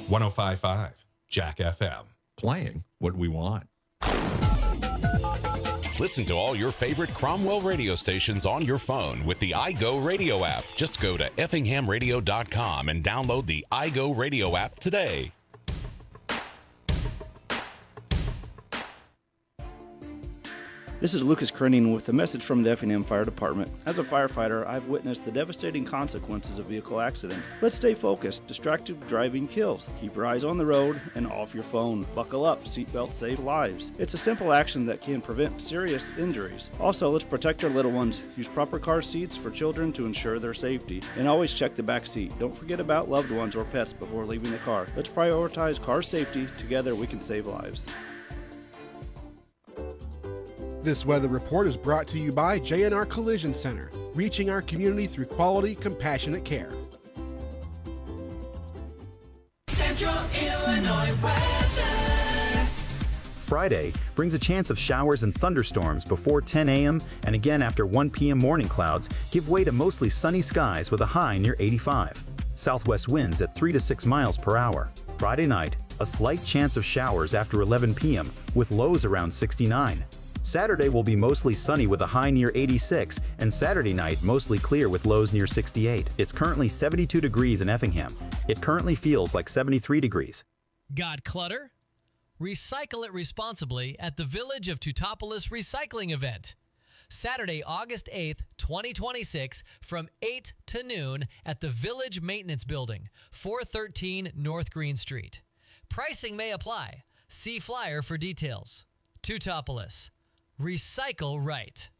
105.5 Jack FM. Playing what we want. Listen to all your favorite Cromwell radio stations on your phone with the iGo Radio app. Just go to effinghamradio.com and download the iGo Radio app today. This is Lucas Kerning with a message from the Effingham Fire Department. As a firefighter, I've witnessed the devastating consequences of vehicle accidents. Let's stay focused. Distracted driving kills. Keep your eyes on the road and off your phone. Buckle up. Seatbelts save lives. It's a simple action that can prevent serious injuries. Also, let's protect our little ones. Use proper car seats for children to ensure their safety. And always check the back seat. Don't forget about loved ones or pets before leaving the car. Let's prioritize car safety. Together we can save lives. This weather report is brought to you by J&R Collision Center, reaching our community through quality, compassionate care. Central Illinois weather. Friday brings a chance of showers and thunderstorms before 10 a.m. and again after 1 p.m. Morning clouds give way to mostly sunny skies with a high near 85. Southwest winds at 3 to 6 miles per hour. Friday night, a slight chance of showers after 11 p.m. with lows around 69. Saturday will be mostly sunny with a high near 86, and Saturday night mostly clear with lows near 68. It's currently 72 degrees in Effingham. It currently feels like 73 degrees. Got clutter? Recycle it responsibly at the Village of Teutopolis Recycling Event. Saturday, August 8th, 2026, from 8 to noon at the Village Maintenance Building, 413 North Green Street. Pricing may apply. See flyer for details. Teutopolis. Recycle right.